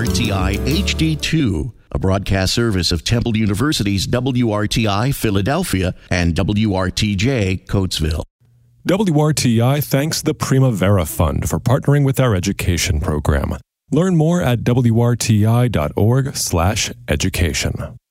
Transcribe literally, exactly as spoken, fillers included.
R T I H D two, a broadcast service of Temple University's W R T I Philadelphia and W R T J Coatesville. W R T I thanks the Primavera Fund for partnering with our education program. Learn more at W R T I dot org slash education.